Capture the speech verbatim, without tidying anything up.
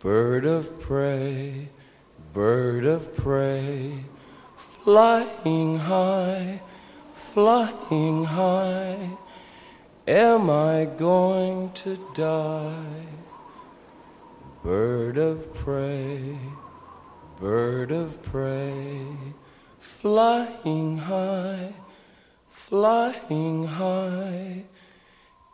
Bird of prey, bird of prey, flying high, flying high, am I going to die? Bird of prey, bird of prey, flying high, flying high,